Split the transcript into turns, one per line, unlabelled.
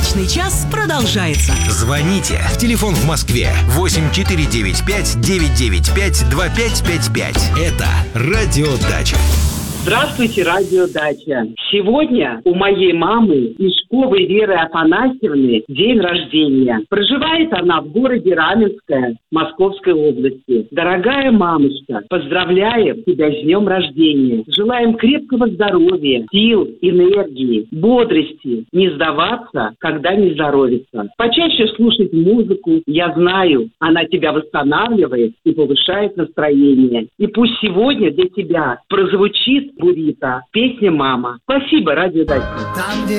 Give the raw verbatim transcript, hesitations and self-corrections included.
Солнечный час продолжается.
Звоните. Телефон в Москве восемь четыре девять пять девять девять пять два пять пять пять. Это Радиодача.
Здравствуйте, Радиодача. Сегодня у моей мамы, Мешковой Веры Афанасьевны, день рождения. Проживает она в городе Раменское, Московской области. Дорогая мамочка, поздравляем тебя с днем рождения. Желаем крепкого здоровья, сил, энергии, бодрости. Не сдаваться, когда не здоровится. Почаще слушать музыку. Я знаю, она тебя восстанавливает и повышает настроение. И пусть сегодня для тебя прозвучит, Бурита, песня «Мама». Спасибо, Радиодача.
Там, где